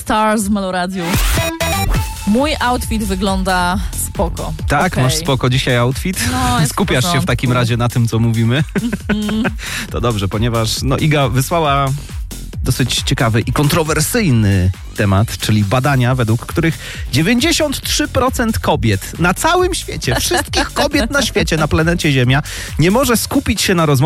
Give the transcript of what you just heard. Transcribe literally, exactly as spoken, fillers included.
Stars w Meloradiu. Mój outfit wygląda spoko. Tak, okay. Masz spoko dzisiaj outfit? No, Skupiasz w się w takim razie na tym, co mówimy? To dobrze, ponieważ no, Iga wysłała dosyć ciekawy i kontrowersyjny temat, czyli badania, według których dziewięćdziesiąt trzy procent kobiet na całym świecie, wszystkich kobiet na świecie, na planecie Ziemia, nie może skupić się na rozmowie